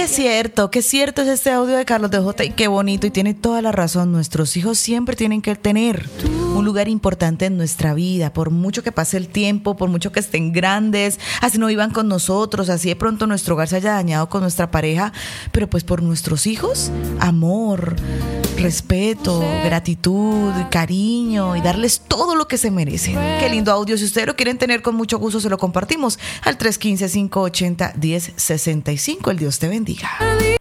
qué cierto es este audio de Carlos de J y qué bonito, y tiene toda la razón. Nuestros hijos siempre tienen que tener un lugar importante en nuestra vida, por mucho que pase el tiempo, por mucho que estén grandes, así no vivan con nosotros, así de pronto nuestro hogar se haya dañado con nuestra pareja, pero pues por nuestros hijos, amor, respeto, gratitud, cariño y darles todo lo que se merecen. Qué lindo audio. Si ustedes lo quieren tener, con mucho gusto se lo compartimos al 315-580-1065. El Dios te bendiga.